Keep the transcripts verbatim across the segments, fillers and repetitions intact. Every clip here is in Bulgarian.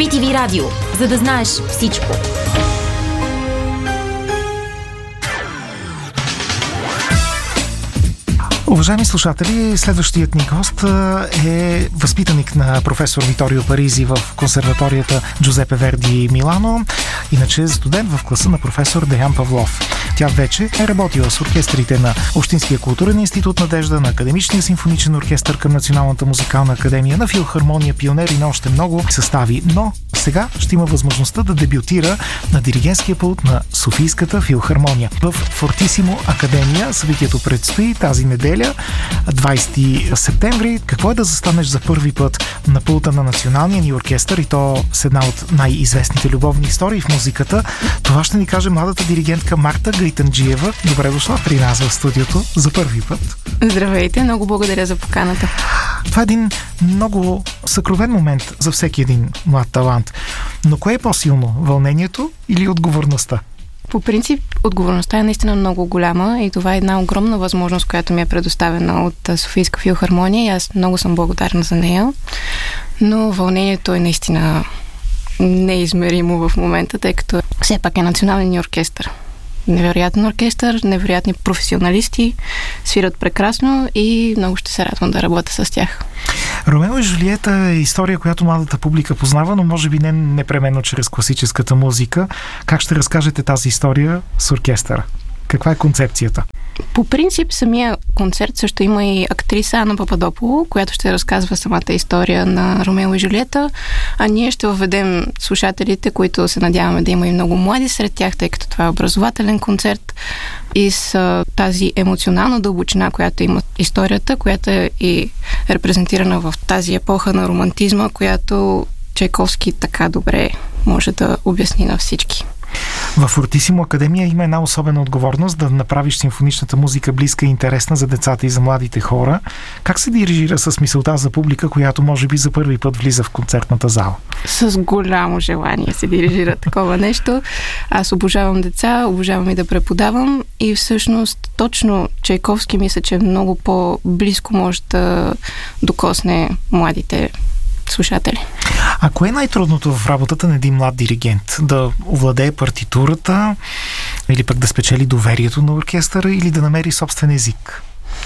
би ти ви радио, за да знаеш всичко. Уважаеми слушатели, следващият ни гост е възпитаник на професор Виторио Паризи в консерваторията Джузепе Верди Милано, иначе студент в класа на професор Деян Павлов. Тя вече е работила с оркестрите на Общинския културен институт Надежда, на Академичния симфоничен оркестър към Националната музикална академия, на Филхармония Пионер и на още много състави. Но сега ще има възможността да дебютира на диригентския пулт на Софийската филхармония. В Фортисимо Академия събитието предстои тази неделя, двайсети септември. Какво е да застанеш за първи път на пулта на националния ни оркестър, и то с една от най-известните любовни истории в музиката? Това ще ни каже младата диригентка Марта Гайтанджиева. Добре дошла при нас в студиото за първи път. Здравейте, много благодаря за поканата. Това е един много съкровен момент за всеки един млад талант. Но кое е по-силно? Вълнението или отговорността? По принцип, отговорността е наистина много голяма и това е една огромна възможност, която ми е предоставена от Софийска филхармония и аз много съм благодарна за нея. Но вълнението е наистина неизмеримо в момента, тъй като все пак е национален оркестър. Невероятен оркестър, невероятни професионалисти, свират прекрасно и много ще се радвам да работя с тях. Ромео и Жулиета е история, която младата публика познава, но може би не непременно чрез класическата музика. Как ще разкажете тази история с оркестъра? Каква е концепцията? По принцип, самия концерт също има и актриса Ана Пападополо, която ще разказва самата история на Ромео и Жулиета, а ние ще въведем слушателите, които се надяваме да има и много млади сред тях, тъй като това е образователен концерт, и с тази емоционална дълбочина, която има историята, която е и репрезентирана в тази епоха на романтизма, която Чайковски така добре може да обясни на всички. В Фортисимо Академия има една особена отговорност да направиш симфоничната музика близка и интересна за децата и за младите хора. Как се дирижира с мисълта за публика, която може би за първи път влиза в концертната зала? С голямо желание се дирижира такова нещо. Аз обожавам деца, обожавам и да преподавам и всъщност точно Чайковски мисля, че много по-близко може да докосне младите слушатели. А кое е най-трудното в работата на един млад диригент? Да овладее партитурата или пък да спечели доверието на оркестъра или да намери собствен език?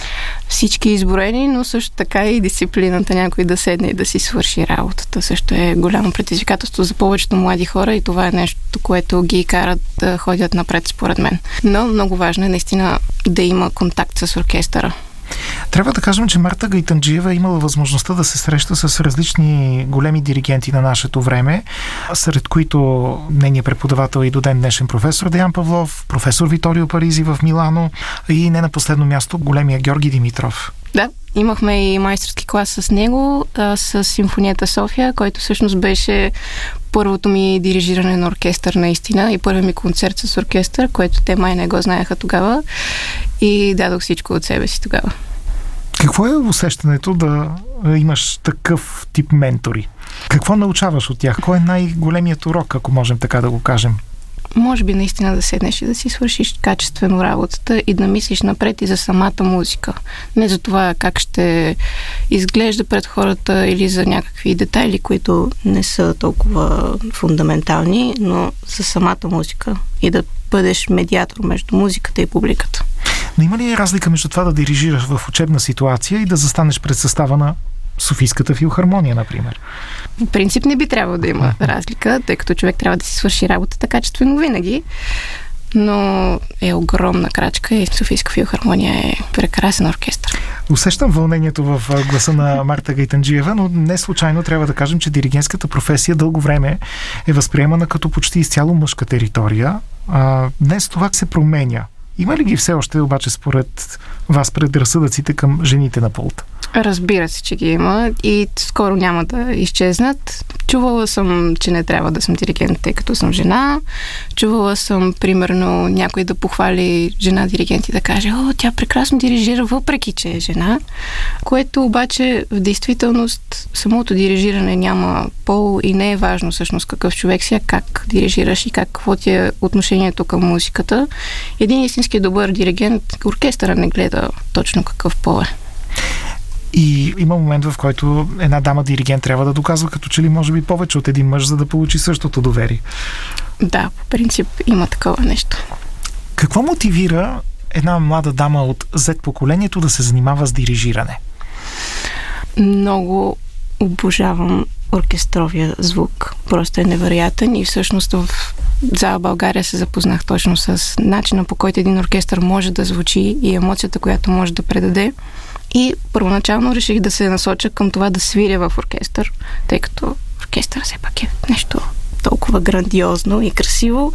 Всички изброени, но също така и дисциплината, някой да седне и да си свърши работата. Също е голямо предизвикателство за повечето млади хора и това е нещо, което ги карат да ходят напред според мен. Но много важно е наистина да има контакт с оркестъра. Трябва да кажем, че Марта Гайтанджиева е имала възможността да се среща с различни големи диригенти на нашето време, сред които нейният преподавател и до ден днешен професор Деян Павлов, професор Виторио Паризи в Милано и не на последно място големия Георги Димитров. Да, имахме и майсторски клас с него, а, с Симфонията София, който всъщност беше първото ми дирижиране на оркестър наистина и първи ми концерт с оркестър, което те май не го знаеха тогава и дадох всичко от себе си тогава. Какво е усещането да имаш такъв тип ментори? Какво научаваш от тях? Кой е най-големият урок, ако можем така да го кажем? Може би наистина да седнеш и да си свършиш качествено работата и да мислиш напред и за самата музика. Не за това как ще изглежда пред хората или за някакви детайли, които не са толкова фундаментални, но за самата музика и да бъдеш медиатор между музиката и публиката. Но има ли разлика между това да дирижираш в учебна ситуация и да застанеш пред състава на Софийската филхармония, например? В принцип не би трябвало да има разлика, тъй като човек трябва да си свърши работата качествено винаги, но е огромна крачка и Софийска филхармония е прекрасен оркестър. Усещам вълнението в гласа на Марта Гайтанджиева, но не случайно трябва да кажем, че диригентската професия дълго време е възприемана като почти изцяло мъжка територия. А, днес това се променя. Има ли ги все още обаче според вас предразсъдъците към жените на пулта? Разбира се, че ги има и скоро няма да изчезнат. Чувала съм, че не трябва да съм диригент, тъй като съм жена. Чувала съм, примерно, някой да похвали жена диригент и да каже: о, тя прекрасно дирижира, въпреки че е жена. Което обаче в действителност самото дирижиране няма пол и не е важно всъщност какъв човек си, а как дирижираш и как, какво ти е отношението към музиката. Един истински добър диригент, оркестъра не гледа точно какъв пол е. И има момент, в който една дама диригент трябва да доказва като че ли може би повече от един мъж, за да получи същото доверие. Да, по принцип има такова нещо. Какво мотивира една млада дама от Z поколението да се занимава с дирижиране? Много обожавам оркестровия звук. Просто е невероятен и всъщност в за България се запознах точно с начина, по който един оркестър може да звучи и емоцията, която може да предаде. И първоначално реших да се насоча към това да свиря в оркестър, тъй като оркестър все пак е нещо толкова грандиозно и красиво.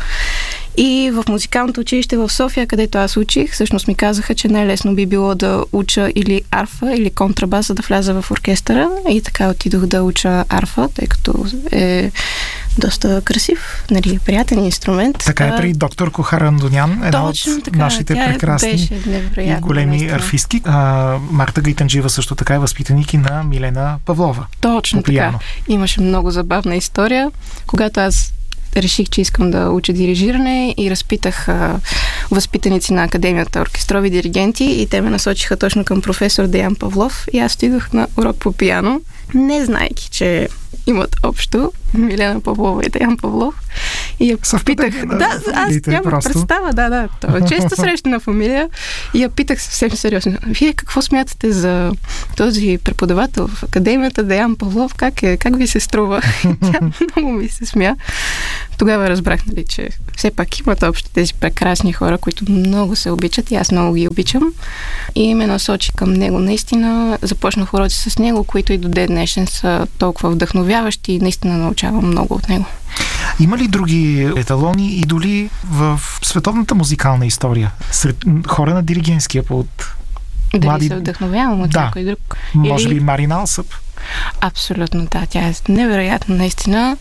И в музикалното училище в София, където аз учих, всъщност ми казаха, че най-лесно би било да уча или арфа, или контрабас, за да вляза в оркестъра. И така отидох да уча арфа, тъй като е доста красив, нали, приятен инструмент. Така е при доктор Кохара Андонян, една от така, нашите прекрасни и големи наистина арфистки. А, Марта Гайтанджиева също така е възпитаник и на Милена Павлова. Точно така. Имаше много забавна история, когато аз реших, че искам да уча дирижиране и разпитах а, възпитаници на Академията оркестрови диригенти и те ме насочиха точно към професор Деян Павлов и аз отидох на урок по пиано, не знаейки, че имат общо Милена Павлова и Деян Павлов. И я питах... Да, да, аз нямах просто представа, да, да. Това е често срещана фамилия. И я питах съвсем сериозно. Вие какво смятате за този преподавател в Академията Деян Павлов? Как е? Как ви се струва? Тя много ми се смя. Тогава разбрах, нали, че все пак имат общо тези прекрасни хора, които много се обичат и аз много ги обичам. И ме насочи към него. Наистина започнах уроци с него, които и до ден днешен са толкова вдъхновяващи и наистина научавам много от него. Има ли други еталони, идоли в световната музикална история? Сред хора на диригентския пулт? Дали млади... се вдъхновявам от да. някой друг? Може Или... ли Марин Алсъп? Абсолютно, да. Тя е невероятна наистина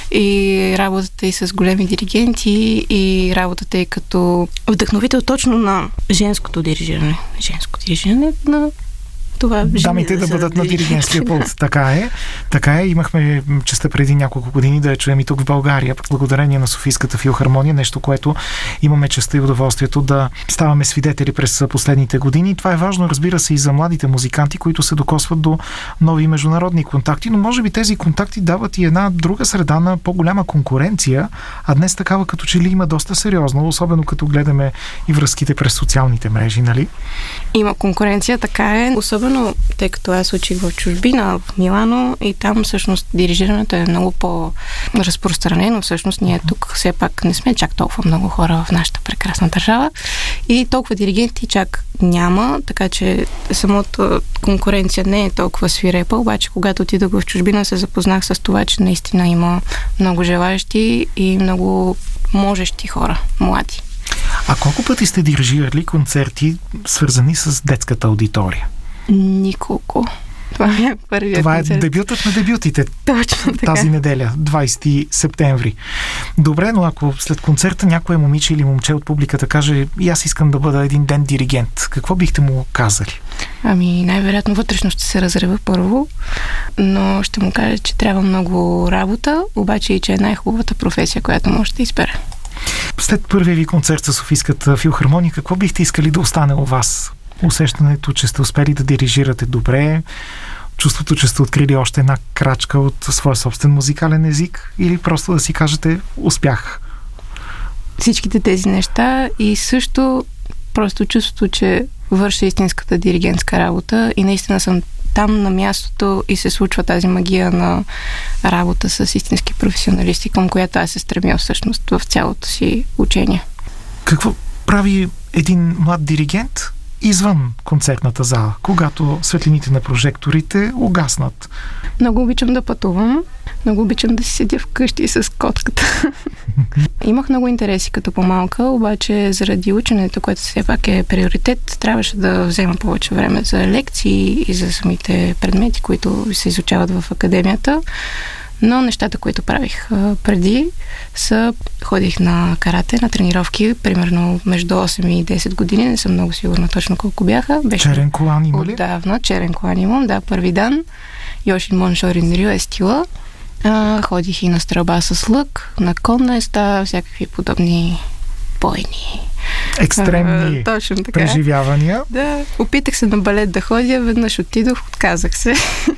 и работата и с големи диригенти и работата и като вдъхновител точно на женското дирижиране. Женско дирижиране на това. Дамите да, да бъдат на диригентския пулт. Така е. Така е. Имахме честа преди няколко години да я чуем и тук в България, благодарение на Софийската филхармония, нещо, което имаме честа и удоволствието да ставаме свидетели през последните години. Това е важно, разбира се, и за младите музиканти, които се докосват до нови международни контакти, но може би тези контакти дават и една друга среда на по-голяма конкуренция, а днес такава като че ли има доста сериозно, особено като гледаме и връзките през социалните мрежи, нали? Има конкуренция, така е. Особено тъй като аз учих в чужбина, в Милано, и там всъщност дирижирането е много по-разпространено. Всъщност ние тук все пак не сме чак толкова много хора в нашата прекрасна държава и толкова диригенти чак няма, така че самото конкуренция не е толкова свирепа, обаче когато отидох в чужбина се запознах с това, че наистина има много желаещи и много можещи хора, млади. А колко пъти сте дирижирали концерти, свързани с детската аудитория? Николко. Това е първият Това концерт. е дебютът на дебютите. Точно така. Тази неделя, двайсети септември. Добре, но ако след концерта някое момиче или момче от публиката каже: и аз искам да бъда един ден диригент, какво бихте му казали? Ами, най-вероятно вътрешно ще се разрева първо, но ще му кажа, че трябва много работа, обаче и че е най-хубавата професия, която може да избере. След първия ви концерт с Софийската филхармония, какво бихте искали да остане у вас? Усещането, че сте успели да дирижирате добре, чувството, че сте открили още една крачка от своя собствен музикален език, или просто да си кажете: успях? Всичките тези неща и също просто чувството, че върша истинската диригентска работа и наистина съм там на мястото и се случва тази магия на работа с истински професионалисти, към която аз се стремя всъщност в цялото си учение. Какво прави един млад диригент извън концертната зала, когато светлините на прожекторите угаснат? Много обичам да пътувам, много обичам да си седя вкъщи с котката. Имах много интереси като по-малка, обаче заради ученето, което все пак е приоритет, трябваше да взема повече време за лекции и за самите предмети, които се изучават в академията. Но нещата, които правих а, преди, са ходих на карате, на тренировки, примерно между осем и десет години, не съм много сигурна точно колко бяха. Беше черен колан има ли? Отдавна, черен колан имам, да, първи дан. Йошин Моншорин Рю е стила. А, ходих и на стрелба с лък, на конна еста, всякакви подобни бойни. Екстремни а, точно така. преживявания. Да, опитах се на балет да ходя, веднъж отидох, отказах се.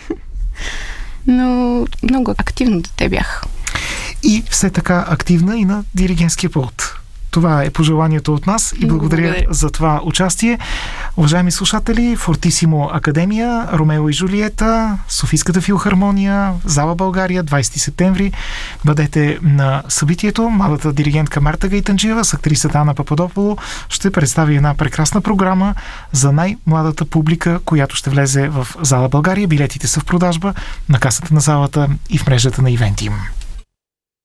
Но много активно дете бях. И все така активна и на диригентския пулт. Това е пожеланието от нас и благодаря, благодаря за това участие. Уважаеми слушатели, Фортисимо Академия, Ромео и Жулиета, Софийската филхармония, Зала България, двайсети септември. Бъдете на събитието. Младата диригентка Марта Гайтанджиева с актрисата Ана Пападополо ще представи една прекрасна програма за най-младата публика, която ще влезе в Зала България. Билетите са в продажба на касата на залата и в мрежата на Ивентим.